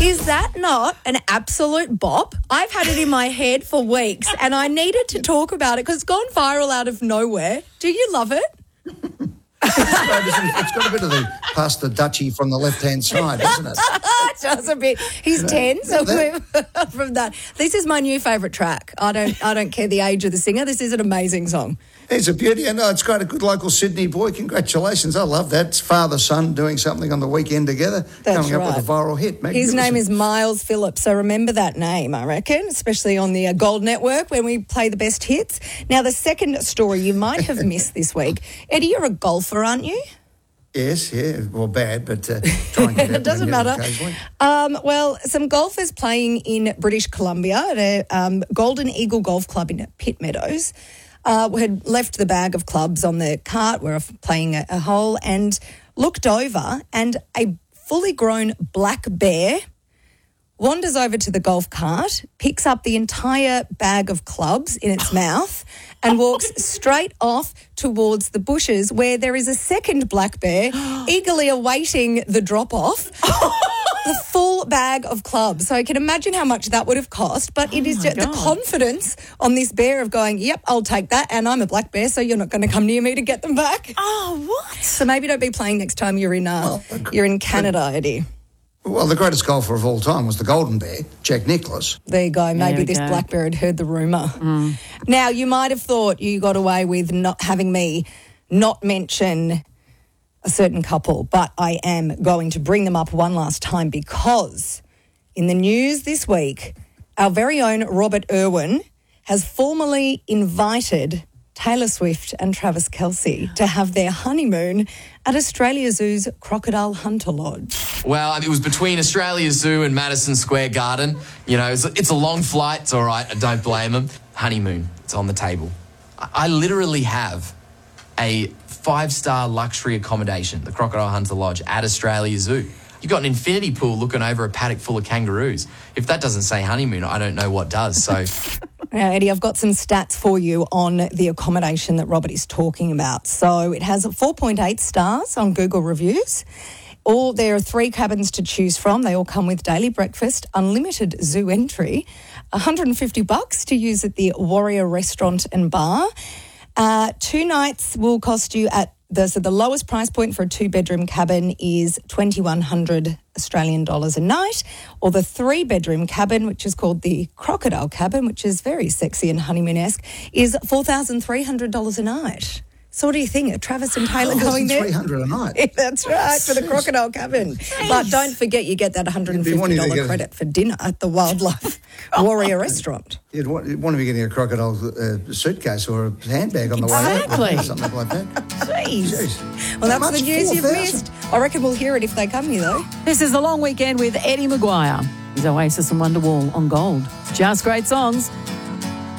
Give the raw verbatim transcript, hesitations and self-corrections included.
Is that not an absolute bop? I've had it in my head for weeks and I needed to talk about it because it's gone viral out of nowhere. Do you love it? It's got a bit of the pasta duchy from the left-hand side, doesn't it? Just a bit. He's You know, ten, so that- we're from that. This is my new favourite track. I don't I don't care the age of the singer. This is an amazing song. It's a beauty. I know it's got a good local Sydney boy. Congratulations. I love that. It's father-son doing something on the weekend together, That's coming right. up with a viral hit. His name is Miles Phillips, so remember that name, I reckon, especially on the uh, Gold Network when we play the best hits. Now, the second story you might have missed this week. Eddie, you're a golfer, aren't you? Yes, yeah, well, bad, but uh, try and get out It doesn't there matter. occasionally. Um, well, some golfers playing in British Columbia at a um, Golden Eagle Golf Club in Pitt Meadows uh, had left the bag of clubs on the cart, were playing a, a hole, and looked over, and a fully grown black bear wanders over to the golf cart, picks up the entire bag of clubs in its mouth and walks straight off towards the bushes where there is a second black bear eagerly awaiting the drop-off. The full bag of clubs. So you can imagine how much that would have cost, but it Oh is my just the God. confidence on this bear of going, yep, I'll take that, and I'm a black bear, so you're not going to come near me to get them back. Oh, what? So maybe don't be playing next time you're in uh, Well, you're in Canada, Eddie. Well, the greatest golfer of all time was the Golden Bear, Jack Nicklaus. There you go. Maybe we this go. black bear had heard the rumour. Now, you might have thought you got away with not having me not mention a certain couple, but I am going to bring them up one last time because in the news this week, our very own Robert Irwin has formally invited Taylor Swift and Travis Kelce to have their honeymoon at Australia Zoo's Crocodile Hunter Lodge. Well, I mean, it was between Australia Zoo and Madison Square Garden. You know, it's, it's a long flight. It's all right. I don't blame them. Honeymoon. It's on the table. I, I literally have a five-star luxury accommodation, the Crocodile Hunter Lodge at Australia Zoo. You've got an infinity pool looking over a paddock full of kangaroos. If that doesn't say honeymoon, I don't know what does. So, Now, Eddie, I've got some stats for you on the accommodation that Robert is talking about. So it has four point eight stars on Google Reviews. All there are three cabins to choose from. They all come with daily breakfast, unlimited zoo entry, one hundred fifty bucks to use at the Warrior Restaurant and Bar. Uh, two nights will cost you at the, so the lowest price point for a two-bedroom cabin is twenty-one hundred Australian dollars a night, or the three-bedroom cabin, which is called the Crocodile Cabin, which is very sexy and honeymoon-esque, is four thousand three hundred dollars a night. So what do you think? Are Travis and Taylor going there? three hundred a night. That's right, for the Jeez. Crocodile Cabin. But don't forget you get that one hundred fifty wanting to dollars get a- credit for dinner at the Wildlife Warrior Restaurant. You'd want, you'd want to be getting a crocodile uh, suitcase or a handbag on the way out. Exactly. or Something like that. Jeez. Jeez. Well, How that's the much? news you've four thousand? missed. I reckon we'll hear it if they come here, though. This is The Long Weekend with Eddie Maguire. He's Oasis and Wonderwall on Gold. Just great songs.